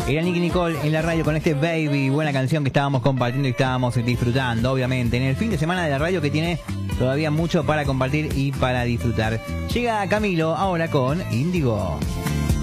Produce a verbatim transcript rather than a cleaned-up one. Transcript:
Era Nicky Nicole en la radio con este Baby, buena canción que estábamos compartiendo y estábamos disfrutando, obviamente, en el fin de semana de la radio que tiene todavía mucho para compartir y para disfrutar. Llega Camilo ahora con Índigo.